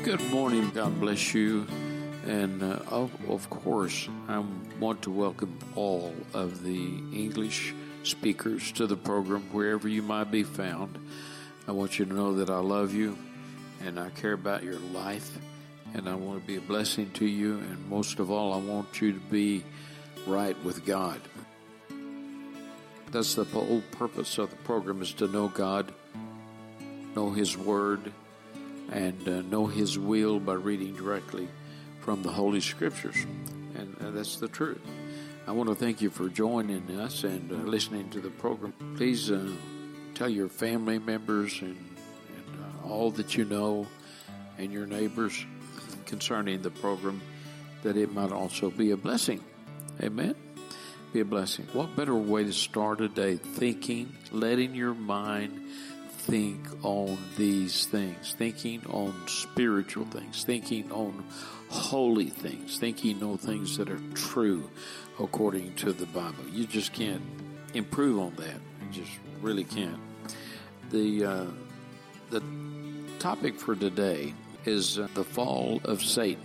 Good morning. God bless you. And of course, I want to welcome all of the English speakers to the program, wherever you might be found. I want you to know that I love you and I care about your life, and I want to be a blessing to you. And most of all, I want you to be right with God. That's the whole purpose of the program, is to know God, know His Word, and know His will by reading directly from the Holy Scriptures. And that's the truth. I want to thank you for joining us and listening to the program. Please tell your family members and all that you know and your neighbors concerning the program, that it might also be a blessing. Amen? Be a blessing. What better way to start a day? Thinking, letting your mind think on these things, thinking on spiritual things, thinking on holy things, thinking on things that are true according to the Bible. You just can't improve on that. You just really can't. The topic for today is the fall of Satan.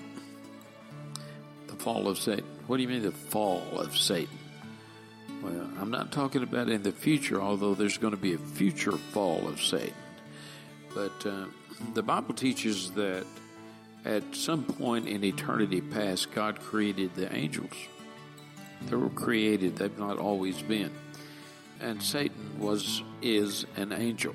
The fall of Satan. What do you mean, the fall of Satan? Well, I'm not talking about in the future, although there's going to be a future fall of Satan. But the Bible teaches that at some point in eternity past, God created the angels. They were created. They've not always been. And Satan is an angel.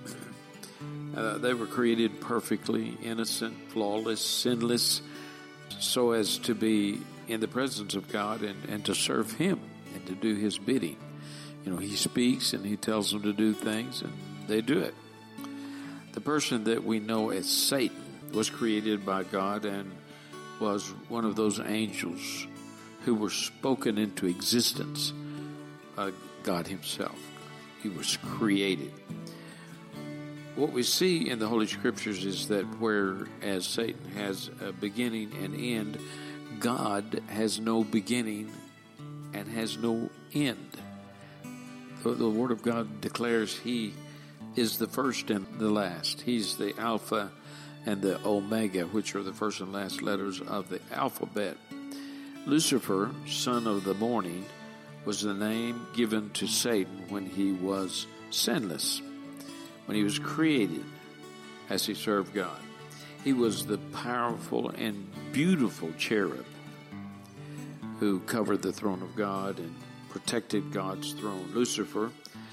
They were created perfectly innocent, flawless, sinless, so as to be in the presence of God and to serve Him and to do His bidding. You know, He speaks and He tells them to do things, and they do it. The person that we know as Satan was created by God and was one of those angels who were spoken into existence by God Himself. He was created. What we see in the Holy Scriptures is that whereas Satan has a beginning and end, God has no beginning and has no end. The Word of God declares He is the first and the last. He's the Alpha and the Omega, which are the first and last letters of the alphabet. Lucifer, son of the morning, was the name given to Satan when he was sinless, when he was created as he served God. He was the powerful and beautiful cherub who covered the throne of God and protected God's throne. Lucifer,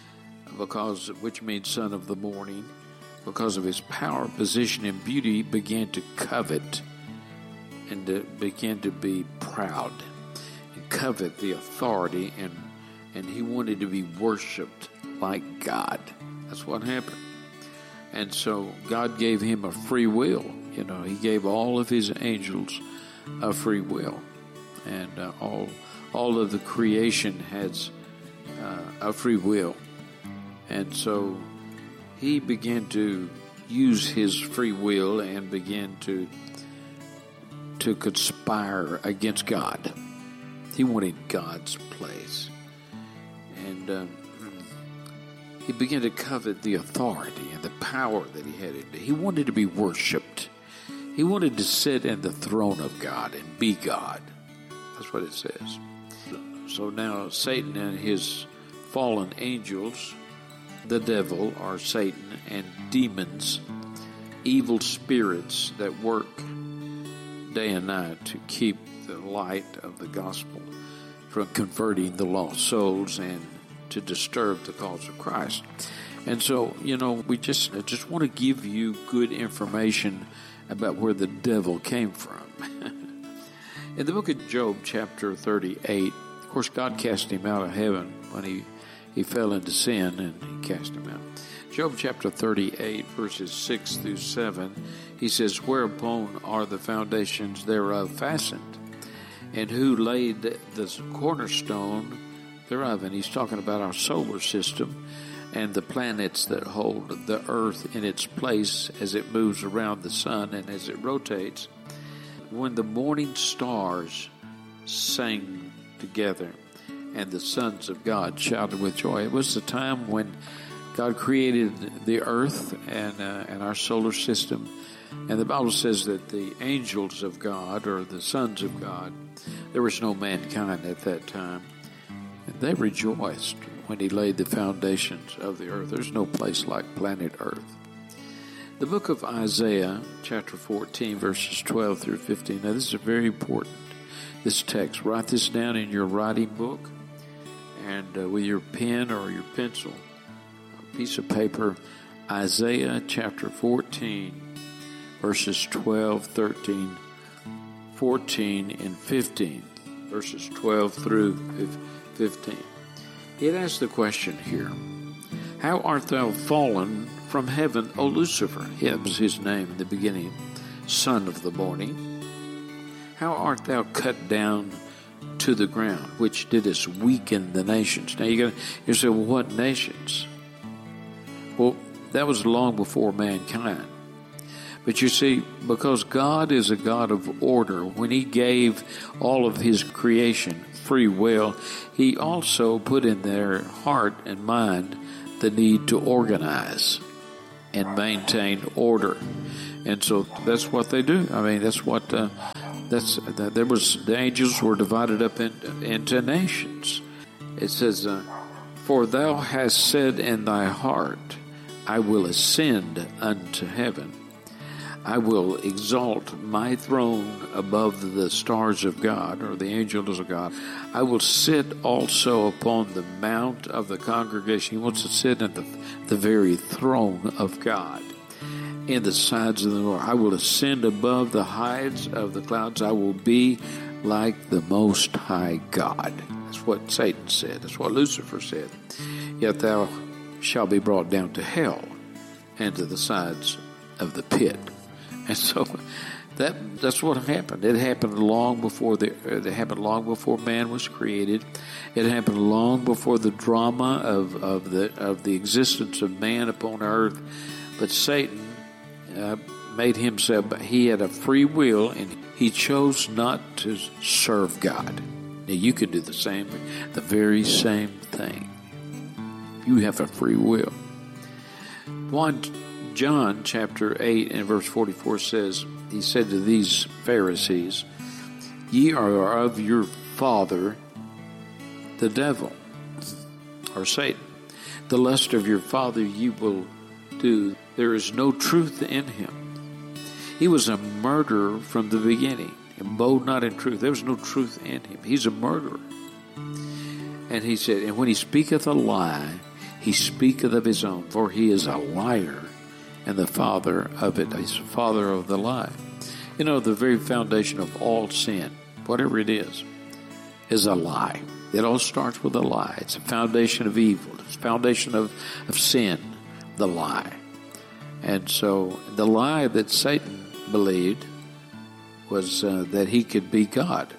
which means son of the morning, because of his power, position, and beauty, began to covet and began to be proud and covet the authority, and he wanted to be worshipped like God. That's what happened. And so God gave him a free will. You know, He gave all of His angels a free will. And all of the creation has a free will. And so he began to use his free will and began to conspire against God. He wanted God's place. And he began to covet the authority and the power that he had. He wanted to be worshipped. He wanted to sit in the throne of God and be God. That's what it says. So now Satan and his fallen angels, the devil, or Satan, and demons, evil spirits that work day and night to keep the light of the gospel from converting the lost souls and to disturb the cause of Christ. And so, you know, I just want to give you good information about where the devil came from. In the book of Job, chapter 38, of course, God cast him out of heaven when he fell into sin, and He cast him out. Job chapter 38, verses 6 through 7, he says, "Whereupon are the foundations thereof fastened? And who laid the cornerstone thereof?" And he's talking about our solar system and the planets that hold the earth in its place as it moves around the sun and as it rotates. When the morning stars sang together and the sons of God shouted with joy. It was the time when God created the earth and our solar system. And the Bible says that the angels of God, or the sons of God, there was no mankind at that time. And they rejoiced when he laid the foundations of the earth. There's no place like planet Earth. The book of Isaiah, chapter 14, verses 12 through 15. Now, this is very important, this text. Write this down in your writing book and with your pen or your pencil, a piece of paper. Isaiah chapter 14, verses 12, 13, 14, and 15. Verses 12 through 15. It asks the question here, how art thou fallen from heaven, O Lucifer? That was his name in the beginning, son of the morning. How art thou cut down to the ground, which didst weaken the nations? Now you say, well, what nations? Well, that was long before mankind. But you see, because God is a God of order, when he gave all of his creation free will, he also put in their heart and mind the need to organize and maintain order. And so that's what they do. I mean, that's what, the angels were divided up into nations. It says, for thou hast said in thy heart, I will ascend unto heaven. I will exalt my throne above the stars of God, or the angels of God. I will sit also upon the mount of the congregation. He wants to sit at the very throne of God in the sides of the north. I will ascend above the heights of the clouds. I will be like the Most High God. That's what Satan said. That's what Lucifer said. Yet thou shalt be brought down to hell and to the sides of the pit. And so that's what happened. It happened long before man was created. It happened long before the drama of the existence of man upon earth. But Satan made himself. He had a free will, and he chose not to serve God. Now you could do the very same thing. You have a free will. John chapter 8 and verse 44 says, he said to these Pharisees, ye are of your father, the devil, or Satan. The lust of your father ye will do. There is no truth in him. He was a murderer from the beginning, and abode not in truth. There was no truth in him. He's a murderer. And he said, and when he speaketh a lie, he speaketh of his own, for he is a liar, and the father of it. He's the father of the lie. You know, the very foundation of all sin, whatever it is a lie. It all starts with a lie. It's a foundation of evil. It's a foundation of sin, the lie. And so the lie that Satan believed was that he could be God.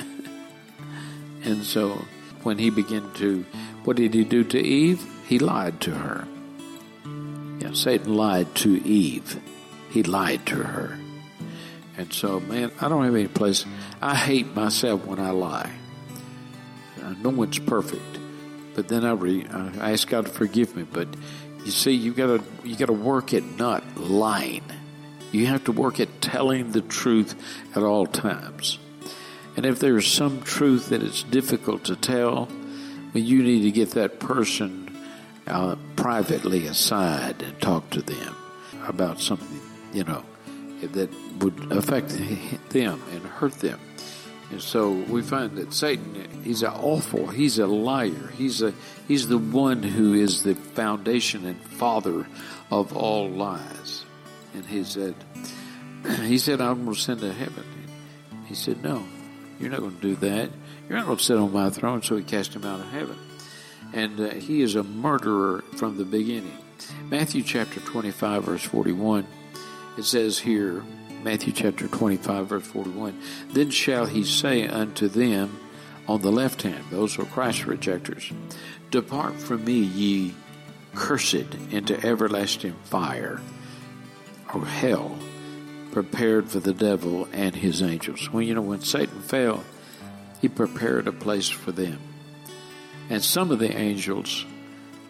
And so when he began to, what did he do to Eve? He lied to her. Yeah, Satan lied to Eve. He lied to her. And so, man, I don't have any place. I hate myself when I lie. No one's perfect. But then I ask God to forgive me. But you see, you gotta work at not lying. You have to work at telling the truth at all times. And if there's some truth that it's difficult to tell, well, you need to get that person privately aside and talk to them about something, that would affect them and hurt them. And so we find that Satan, he's a liar. He's the one who is the foundation and father of all lies. And he said, I'm going to send to heaven. He said, no, you're not going to do that. You're not going to sit on my throne. So he cast him out of heaven. And he is a murderer from the beginning. Matthew chapter 25, verse 41, it says here, Matthew chapter 25, verse 41, then shall he say unto them on the left hand, those are Christ rejectors, depart from me, ye cursed, into everlasting fire, or hell, prepared for the devil and his angels. Well, when Satan fell, he prepared a place for them. And some of the angels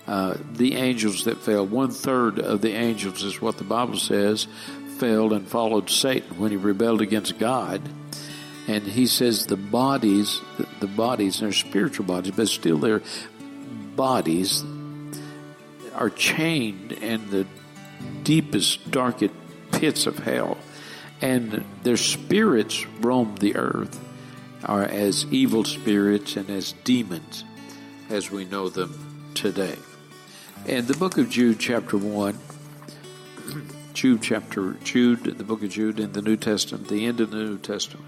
the angels that fell. 1/3 of the angels is what the Bible says fell and followed Satan when he rebelled against God. And he says the bodies, they're spiritual bodies, but still their bodies are chained in the deepest, darkest pits of hell. And their spirits roam the earth, are as evil spirits and as demons as we know them today. In the book of Jude, chapter 1, Jude, the book of Jude in the New Testament, the end of the New Testament.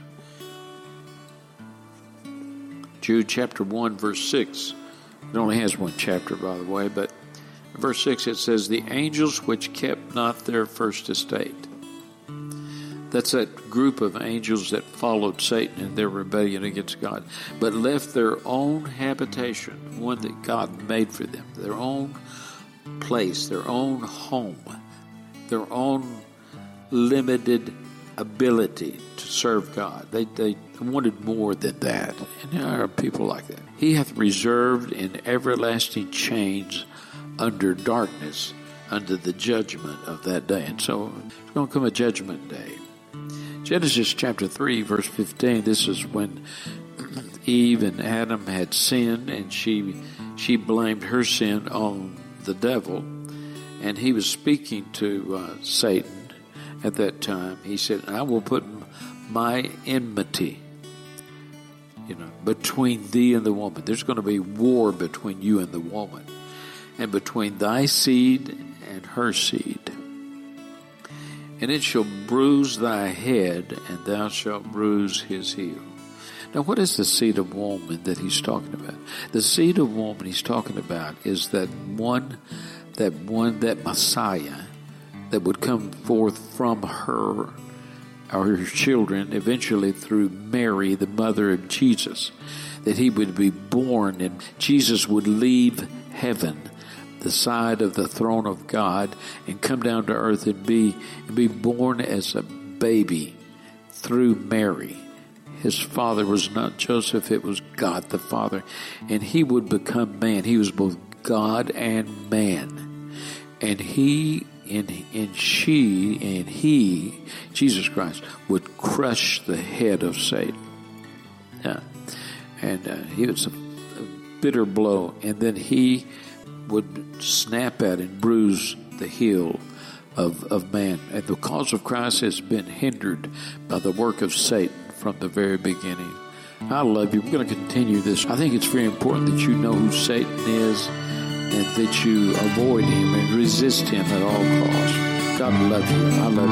Jude chapter 1, verse 6. It only has one chapter, by the way, but in verse 6 it says, the angels which kept not their first estate. That's that group of angels that followed Satan in their rebellion against God, but left their own habitation, one that God made for them, their own place, their own home, their own limited ability to serve God. They wanted more than that. And there are people like that. He hath reserved in everlasting chains under darkness, under the judgment of that day. And so it's going to come a judgment day. Genesis chapter 3, verse 15, this is when Eve and Adam had sinned, and she blamed her sin on the devil. And he was speaking to Satan at that time. He said, I will put my enmity, between thee and the woman. There's going to be war between you and the woman, and between thy seed and her seed. And it shall bruise thy head, and thou shalt bruise his heel. Now, what is the seed of woman that he's talking about? The seed of woman he's talking about is that Messiah that would come forth from her, or her children, eventually through Mary, the mother of Jesus, that he would be born, and Jesus would leave heaven, the side of the throne of God, and come down to earth and be born as a baby through Mary. His father was not Joseph, it was God the Father. And he would become man. He was both God and man. And he, Jesus Christ, would crush the head of Satan. Yeah. And he was a bitter blow. And then he would snap at and bruise the heel of man. And the cause of Christ has been hindered by the work of Satan from the very beginning. I love you. We're going to continue this. I think it's very important that you know who Satan is and that you avoid him and resist him at all costs. God love you. I love you.